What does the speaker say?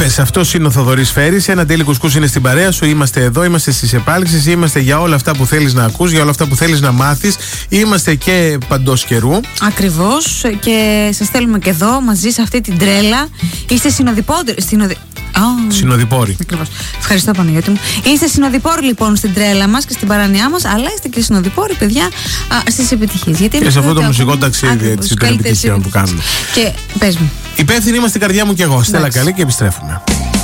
Είπες, αυτός είναι ο Θοδωρής Φέρης. Ένα τέλει κουσκούς είναι στην παρέα σου. Είμαστε εδώ, είμαστε στις επάλξεις. Είμαστε για όλα αυτά που θέλεις να ακούς, για όλα αυτά που θέλεις να μάθεις. Είμαστε και παντός καιρού. Ακριβώς. Και σας θέλουμε και εδώ μαζί σε αυτή την τρέλα. Είστε Συνοδοιπόροι. Ακριβώς. Ευχαριστώ, Παναγιώτη μου. Είστε συνοδοιπόροι λοιπόν στην τρέλα μας και στην παράνοιά μας, αλλά είστε και συνοδοιπόροι, παιδιά, στις επιτυχίες. Και σε αυτό το μουσικό ταξίδι των επιτυχιών που κάνουμε. Και πες μου. Υπεύθυνοι είμαστε, καρδιά μου και εγώ. Στέλλα Καλή, και επιστρέφουμε.